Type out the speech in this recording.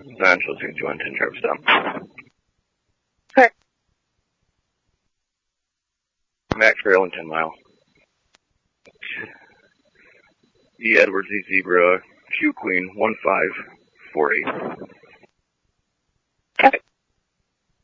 Central 210 Travis down. Okay. Max Trail and 10 mile. E. Edwards, E. Zebra, Q Queen, 1548.